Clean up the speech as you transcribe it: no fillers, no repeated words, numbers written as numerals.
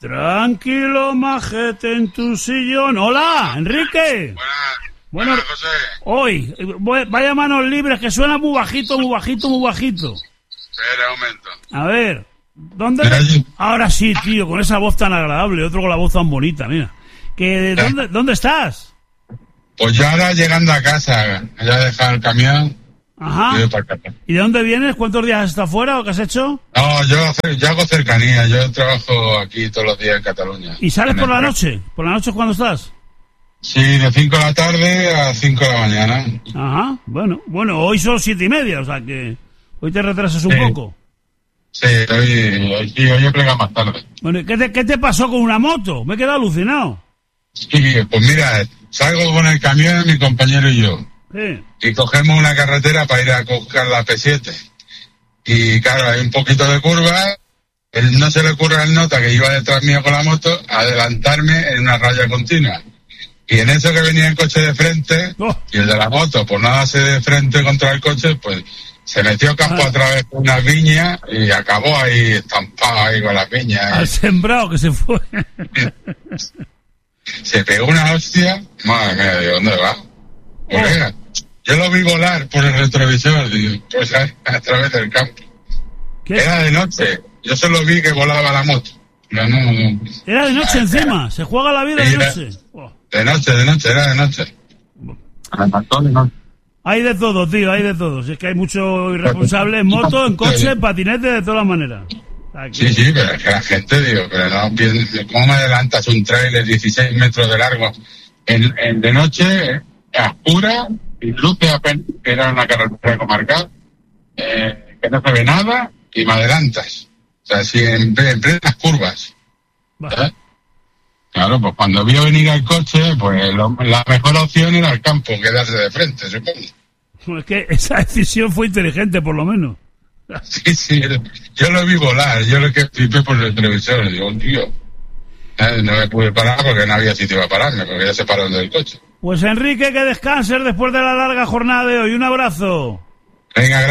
Tranquilo, majete, en tu sillón. Hola, Enrique. Buenas, José. Hoy, vaya manos libres, que suena muy bajito, muy bajito, muy bajito. Espera, aumento. A ver, ¿dónde? Ahora sí, tío, con esa voz tan agradable, otro con la voz tan bonita, mira. ¿Dónde estás? Pues yo ahora llegando a casa, ya he dejado el camión. Ajá. ¿Y de dónde vienes? ¿Cuántos días has estado fuera o qué has hecho? No, yo hago cercanía, yo trabajo aquí todos los días en Cataluña. ¿Y sales por la noche? ¿Por la noche es cuando estás? Sí, de 5 de la tarde a 5 de la mañana. Ajá, bueno, hoy son 7:30, o sea que hoy te retrasas un poco. Sí, hoy he plegado más tarde. Bueno, ¿qué te pasó con una moto? Me he quedado alucinado. Sí, pues mira, salgo con el camión, mi compañero y yo. Sí. Y cogemos una carretera para ir a buscar la P7. Y claro, hay un poquito de curva. Él no se le ocurre al nota que iba detrás mío con la moto adelantarme en una raya continua. Y en eso que venía el coche de frente, y el de la moto, por no darse de frente contra el coche, pues se metió campo a través de unas viñas y acabó ahí estampado ahí con las viñas. Al sembrado que se fue. Se pegó una hostia. Madre mía, ¿de dónde va? Pues yo lo vi volar por el retrovisor, digo, pues a través del campo. ¿Qué? Era de noche. Yo solo vi que volaba la moto. No. Era de noche encima. Se juega la vida de noche. De noche, era de noche. Hay de todo, tío, hay de todo. Si es que hay mucho irresponsable en moto, en coche, en patinete, de todas las maneneras. Sí, pero es que la gente, digo, pero no piensa, ¿cómo me adelantas un trailer 16 metros de largo de noche, oscura, y luce apenas, que era una carretera comarcal, que no se ve nada, y me adelantas? O sea, si en plenas curvas. ¿Sabes? Claro, pues cuando vio venir el coche, pues la mejor opción era el campo, quedarse de frente, supongo. Es que esa decisión fue inteligente, por lo menos. Sí, yo lo vi volar, yo lo que flipé por el televisor, digo, tío, no me pude parar porque no había sitio para pararme, porque ya se paró del coche. Pues Enrique, que descanses después de la larga jornada de hoy. Un abrazo. Venga, gracias.